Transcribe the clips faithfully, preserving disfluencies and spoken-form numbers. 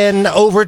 ten over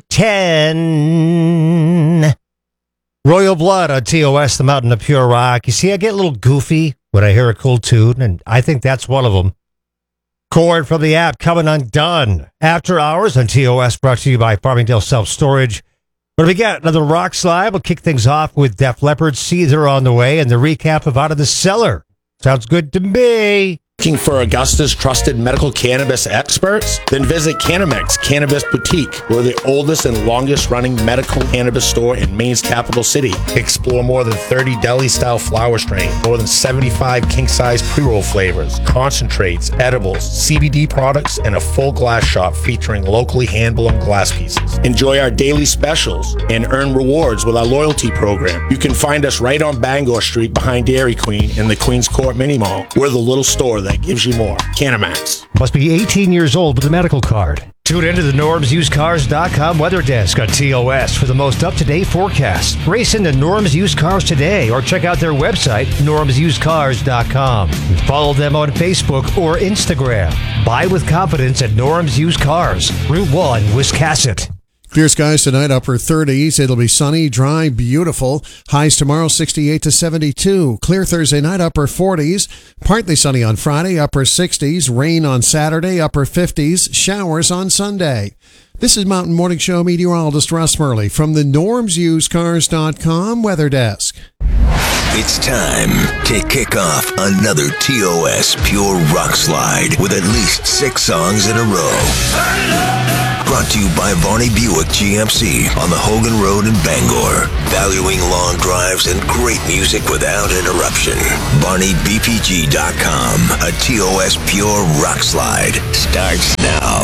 ten. Royal Blood on T O S, the Mountain of Pure Rock. You see, I get a little goofy when I hear a cool tune, and I think that's one of them. Chord from the app, Coming Undone. After Hours on T O S, brought to you by Farmingdale Self-Storage. But we got another Rock Slide. We'll kick things off with Def Leppard, Seether on the way, and the recap of Out of the Cellar. Sounds good to me. Looking for Augusta's trusted medical cannabis experts? Then visit Canamex Cannabis Boutique. We're the oldest and longest running medical cannabis store in Maine's capital city. Explore more than thirty deli-style flower strains, more than seventy-five king-size pre-roll flavors, concentrates, edibles, C B D products, and a full glass shop featuring locally hand-blown glass pieces. Enjoy our daily specials and earn rewards with our loyalty program. You can find us right on Bangor Street behind Dairy Queen in the Queens Court Mini Mall. We're the little store that gives you more. Canamax. Must be eighteen years old with a medical card. Tune into the Norms Used Cars dot com weather desk on T O S for the most up-to-date forecast. Race into Norms Used Cars today or check out their website, Norms Used Cars dot com. Follow them on Facebook or Instagram. Buy with confidence at Norms Used Cars, Route one, Wiscasset. Clear skies tonight, upper thirties. It'll be sunny, dry, beautiful. Highs tomorrow, sixty-eight to seventy-two. Clear Thursday night, upper forties. Partly sunny on Friday, upper sixties. Rain on Saturday, upper fifties. Showers on Sunday. This is Mountain Morning Show meteorologist Russ Murley from the Norms Used Cars dot com weather desk. It's time to kick off another T O S Pure Rock Slide with at least six songs in a row. Brought to you by Varney Buick G M C on the Hogan Road in Bangor. Valuing long drives and great music without interruption. Varney B P G dot com. A T O S Pure Rock Slide starts now.